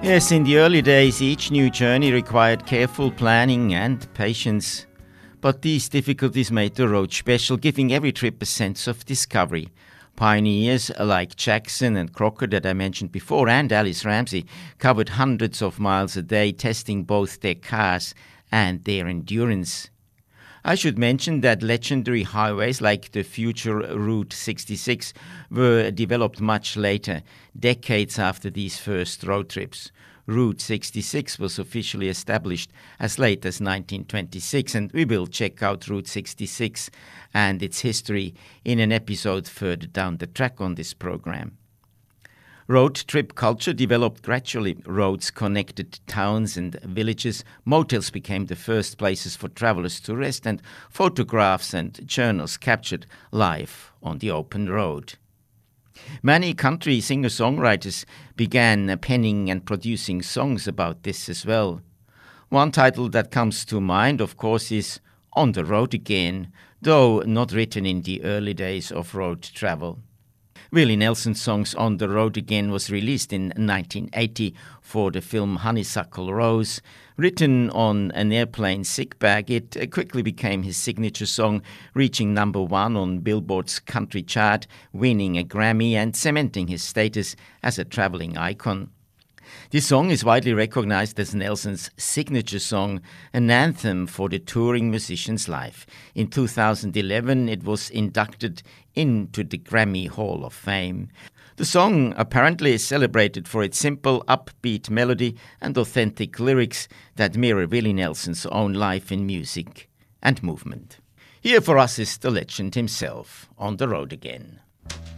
Yes, in the early days, each new journey required careful planning and patience. But these difficulties made the road special, giving every trip a sense of discovery. Pioneers like Jackson and Crocker that I mentioned before and Alice Ramsey covered hundreds of miles a day, testing both their cars and their endurance. I should mention that legendary highways like the future Route 66 were developed much later, decades after these first road trips. Route 66 was officially established as late as 1926, and we will check out Route 66 and its history in an episode further down the track on this program. Road trip culture developed gradually. Roads connected towns and villages. Motels became the first places for travelers to rest, and photographs and journals captured life on the open road. Many country singer-songwriters began penning and producing songs about this as well. One title that comes to mind, of course, is On the Road Again, though not written in the early days of road travel. Willie Nelson's songs On the Road Again was released in 1980 for the film Honeysuckle Rose. Written on an airplane sick bag, it quickly became his signature song, reaching number one on Billboard's country chart, winning a Grammy and cementing his status as a traveling icon. This song is widely recognized as Nelson's signature song, an anthem for the touring musician's life. In 2011, it was inducted into the Grammy Hall of Fame. The song apparently is celebrated for its simple, upbeat melody and authentic lyrics that mirror Willie Nelson's own life in music and movement. Here for us is the legend himself, On the Road Again.